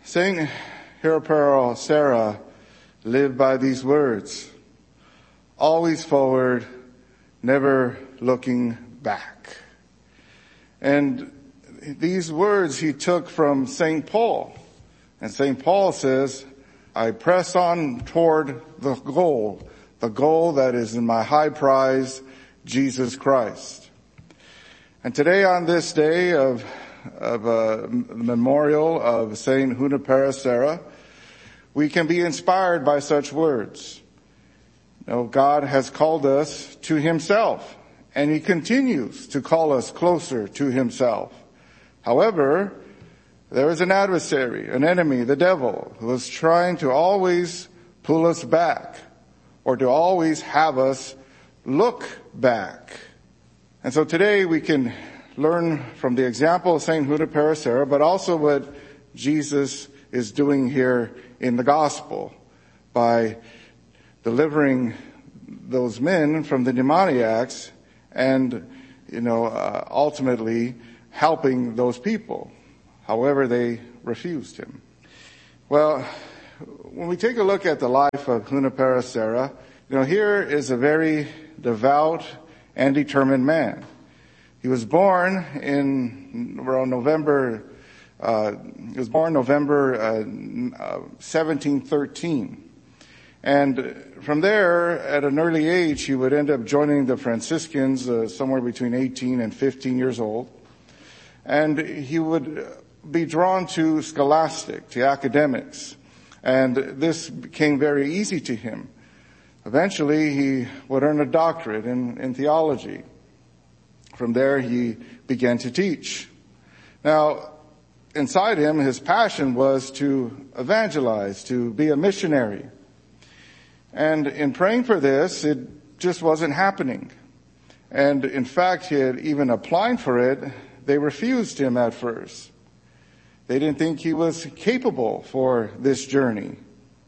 Saint Junipero Serra lived by these words: always forward, never looking back. And these words he took from St. Paul. And St. Paul says, I press on toward the goal that is in my high prize, Jesus Christ. And today, on this day of memorial of Saint Junipero Serra, we can be inspired by such words. You know, God has called us to himself, and he continues to call us closer to himself. However, there is an adversary, an enemy, the devil, who is trying to always pull us back, or to always have us look back. And so today we can learn from the example of Saint Junipero Serra, but also what Jesus is doing here in the gospel by delivering those men from the demoniacs and, ultimately helping those people. However, they refused him. Well, when we take a look at the life of Junipero Serra, here is a very devout and determined man. He was born November 1713. And from there, at an early age, he would end up joining the Franciscans somewhere between 18 and 15 years old. And he would be drawn to academics. And this became very easy to him. Eventually, he would earn a doctorate in theology. From there, he began to teach. Now, inside him, his passion was to evangelize, to be a missionary. And in praying for this, it just wasn't happening. And in fact, he had even applied for it. They refused him at first. They didn't think he was capable for this journey.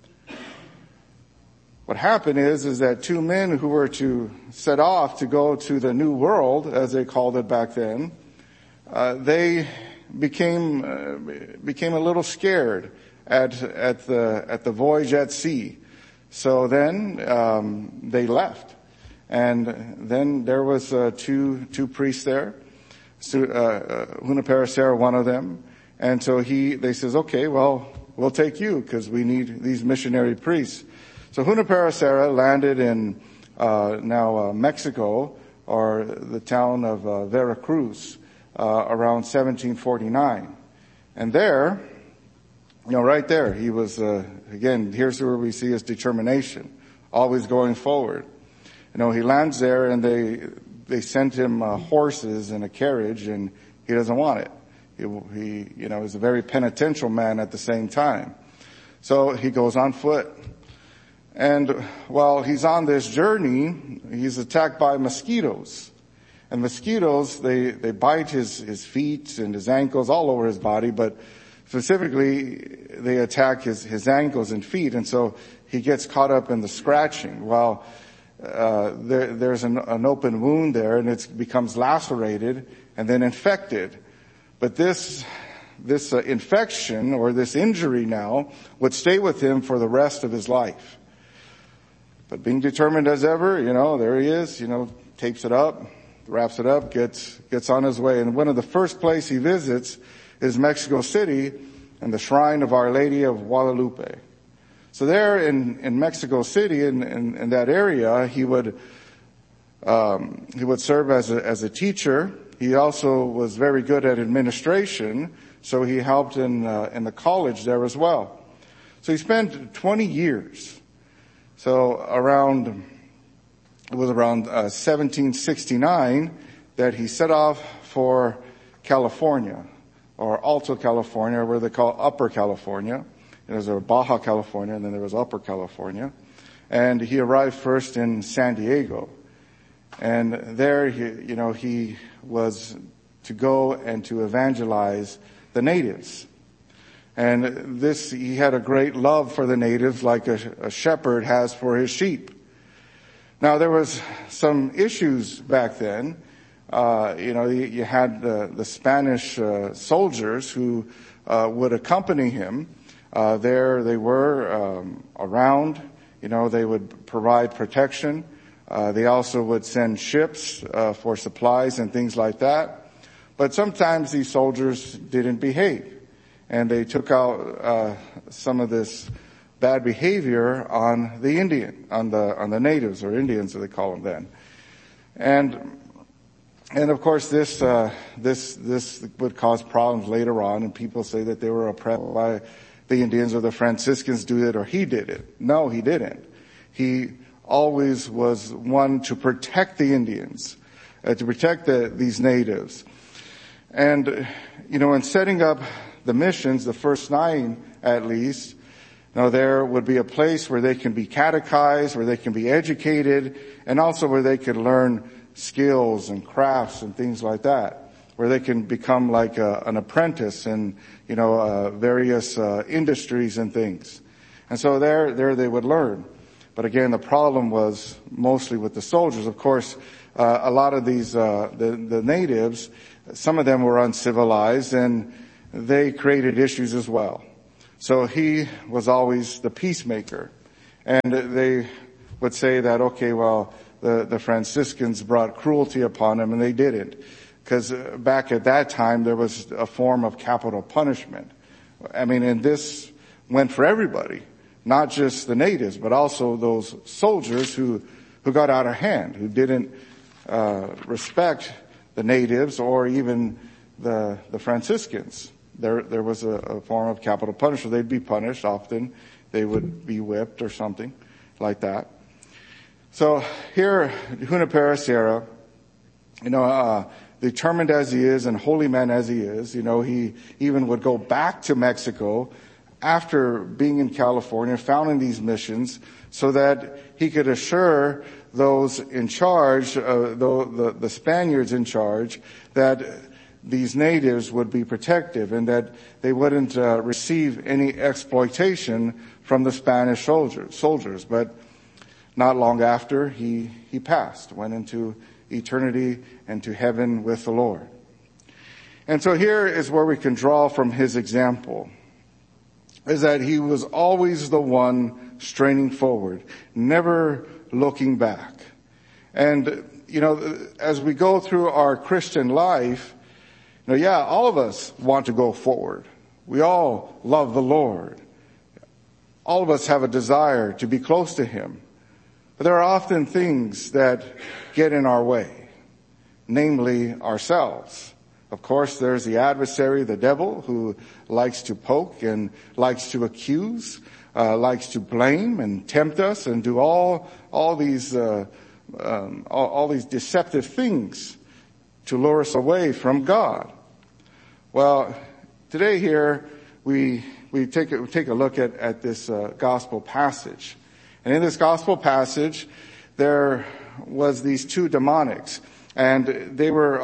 What happened is that two men who were to set off to go to the New World, as they called it back then, they became a little scared at the voyage at sea. So then they left, and then there was two priests there. Junipero Serra, one of them, and so they says, okay, well, we'll take you because we need these missionary priests. So Junipero Serra landed in now Mexico, or the town of Veracruz, around 1749. And there, right there, he was, again, here's where we see his determination, always going forward. He lands there and they sent him horses and a carriage, and he doesn't want it. He is a very penitential man at the same time. So he goes on foot. And while he's on this journey, he's attacked by mosquitoes. And mosquitoes, they bite his feet and his ankles, all over his body, but specifically they attack his ankles and feet. And so he gets caught up in the scratching. While there's an open wound there, and it becomes lacerated and then infected. But this infection, or this injury now, would stay with him for the rest of his life. But being determined as ever, there he is, tapes it up, wraps it up, gets on his way. And one of the first places he visits is Mexico City and the shrine of Our Lady of Guadalupe. So there in Mexico City, in that area, he would serve as a teacher. He also was very good at administration, so he helped in the college there as well. So he spent 20 years. So it was around 1769 that he set off for California, or Alto California, where they call Upper California. There's a Baja California, and then there was Upper California. And he arrived first in San Diego. And there, he was to go and to evangelize the natives. And he had a great love for the natives, like a shepherd has for his sheep. Now, there was some issues back then. You had the Spanish soldiers who would accompany him. There they were around. They would provide protection. They also would send ships for supplies and things like that. But sometimes these soldiers didn't behave, and they took out some of this bad behavior on the on the natives, or Indians as they call them then. And of course this would cause problems later on, and people say that they were oppressed by the Indians, or the Franciscans do it, or he did it. No, he didn't. He always was one to protect the Indians, to protect these natives. And, in setting up the missions, the first 9 at least, there would be a place where they can be catechized, where they can be educated, and also where they could learn skills and crafts and things like that, where they can become like an apprentice in, various industries and things. And so there they would learn. But again, the problem was mostly with the soldiers. Of course, a lot of these, the natives, some of them were uncivilized, and they created issues as well. So he was always the peacemaker. And they would say that, okay, well, the Franciscans brought cruelty upon him, and they didn't. Because back at that time, there was a form of capital punishment. And this went for everybody, not just the natives, but also those soldiers who got out of hand, who didn't respect the natives or even the Franciscans. There was a form of capital punishment. They'd be punished often. They would be whipped or something like that. So here, Junipero Serra, determined as he is and holy man as he is, he even would go back to Mexico after being in California, founding these missions, so that he could assure those in charge, the Spaniards in charge, that these natives would be protective and that they wouldn't receive any exploitation from the Spanish soldiers. But not long after, he passed, went into eternity and to heaven with the Lord. And so here is where we can draw from his example, is that he was always the one straining forward, never looking back. And, as we go through our Christian life, all of us want to go forward. We all love the Lord. All of us have a desire to be close to him. But there are often things that get in our way, namely ourselves. Of course, there's the adversary, the devil, who likes to poke and likes to accuse, likes to blame and tempt us and do all these deceptive things to lure us away from God. Well, today here we take a look at this gospel passage. And in this gospel passage, there was these 2 demonics, and they were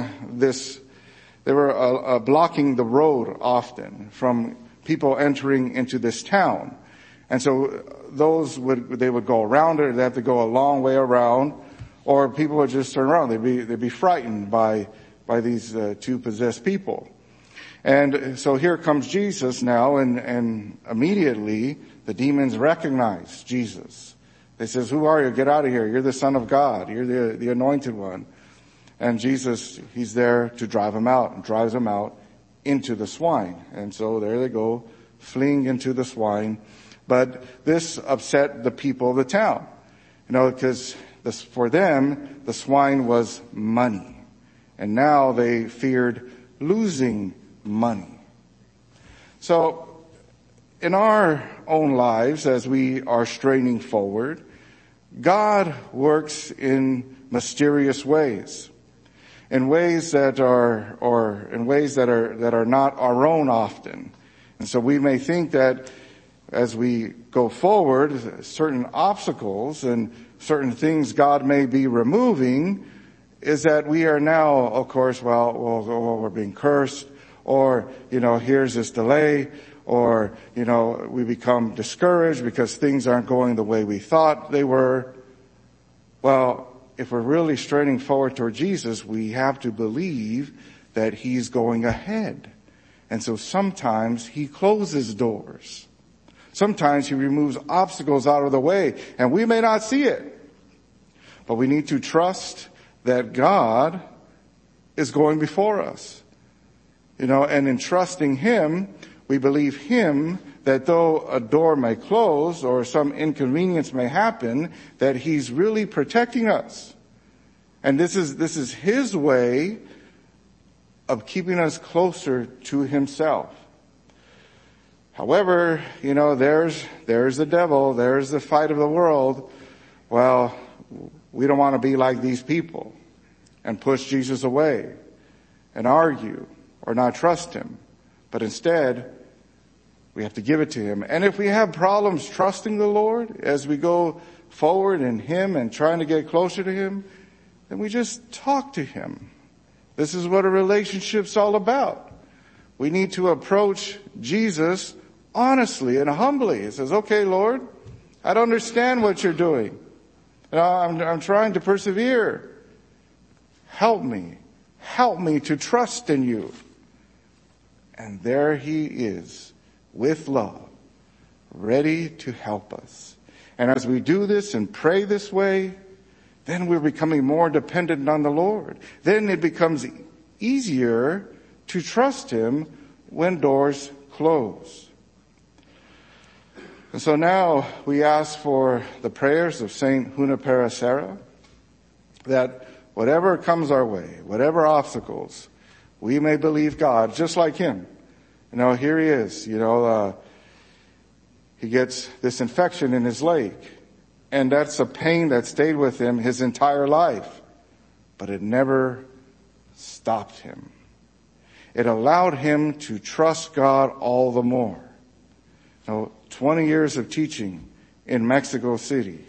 blocking the road often from people entering into this town. And so they would go around it, they'd have to go a long way around, or people would just turn around. They'd be frightened by these 2 possessed people. And so here comes Jesus now, and immediately the demons recognize Jesus. They says, "Who are you? Get out of here. You're the Son of God. You're the Anointed One." And Jesus, he's there to drive them out, and drives them out into the swine. And so there they go, fleeing into the swine. But this upset the people of the town, because for them, the swine was money. And now they feared losing money. So in our own lives, as we are straining forward, God works in mysterious ways, in ways that are not our own often. And so we may think that as we go forward, certain obstacles and certain things God may be removing is that we are now, of course, we're being cursed, or, here's this delay, or, we become discouraged because things aren't going the way we thought they were. Well, if we're really straining forward toward Jesus, we have to believe that he's going ahead. And so sometimes he closes doors. Sometimes he removes obstacles out of the way, and we may not see it. But we need to trust that God is going before us. And in trusting him, we believe him that though a door may close or some inconvenience may happen, that he's really protecting us. And this is his way of keeping us closer to himself. However, there's the devil, there's the fight of the world. Well, we don't want to be like these people and push Jesus away and argue or not trust him. But instead, we have to give it to him. And if we have problems trusting the Lord as we go forward in him and trying to get closer to him, then we just talk to him. This is what a relationship's all about. We need to approach Jesus honestly and humbly. It says, okay, Lord, I don't understand what you're doing. I'm trying to persevere. Help me to trust in you. And there he is with love, ready to help us. And as we do this and pray this way, then we're becoming more dependent on the Lord. Then it becomes easier to trust him when doors close. And so now we ask for the prayers of Saint Junipero Serra, that whatever comes our way, whatever obstacles, we may believe God just like him. Here he is, he gets this infection in his leg, and that's a pain that stayed with him his entire life, but it never stopped him. It allowed him to trust God all the more. 20 years of teaching in Mexico City,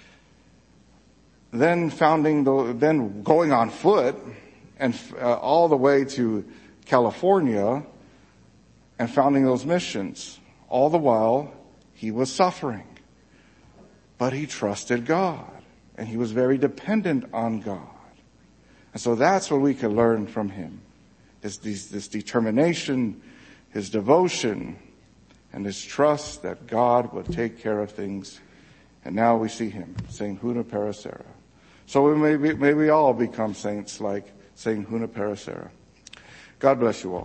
then going on foot and all the way to California and founding those missions. All the while, he was suffering. But he trusted God, and he was very dependent on God. And so that's what we can learn from him. This determination, his devotion, and his trust that God would take care of things. And now we see him, Saint Junipero Serra. So may we all become saints like Saint Junipero Serra. God bless you all.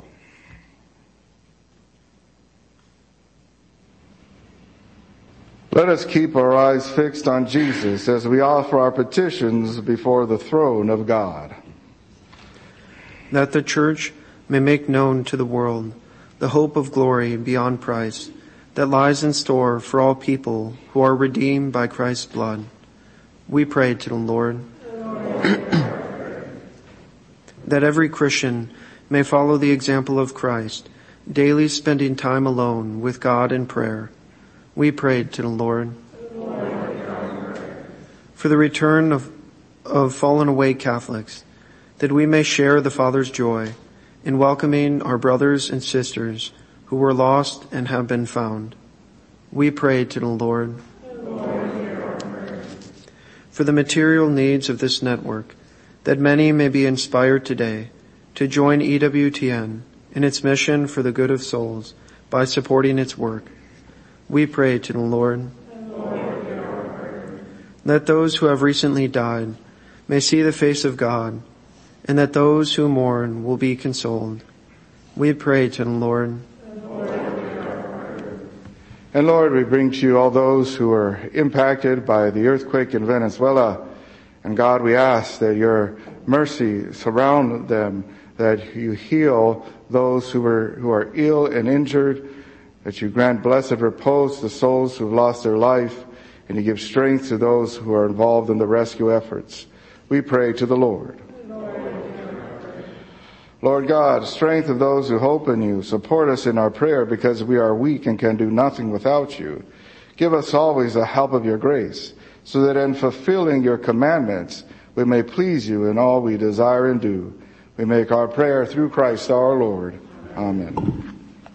Let us keep our eyes fixed on Jesus as we offer our petitions before the throne of God. That the Church may make known to the world the hope of glory beyond price that lies in store for all people who are redeemed by Christ's blood. We pray to the Lord. That every Christian may follow the example of Christ, daily spending time alone with God in prayer. We pray to the Lord. For the return of fallen away Catholics, that we may share the Father's joy in welcoming our brothers and sisters who were lost and have been found. We pray to the Lord. For the material needs of this network, that many may be inspired today to join EWTN in its mission for the good of souls by supporting its work. We pray to the Lord. That those who have recently died may see the face of God, and that those who mourn will be consoled. We pray to the Lord. And Lord, we bring to you all those who are impacted by the earthquake in Venezuela. And God, we ask that your mercy surround them, that you heal those who are ill and injured, that you grant blessed repose to souls who've lost their life, and you give strength to those who are involved in the rescue efforts. We pray to the Lord. Lord God, strength of those who hope in you, support us in our prayer because we are weak and can do nothing without you. Give us always the help of your grace, so that in fulfilling your commandments, we may please you in all we desire and do. We make our prayer through Christ our Lord. Amen.